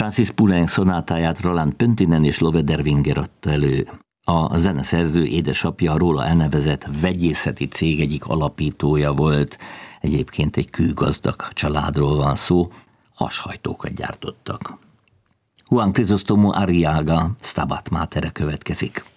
Francis Poulenc szonátáját Roland Pöntinen és Love Dervinger adta elő. A zeneszerző édesapja a róla elnevezett vegyészeti cég egyik alapítója volt. Egyébként egy kőgazdag családról van szó, hashajtókat gyártottak. Juan Crisóstomo Arriaga Stabat Matere következik.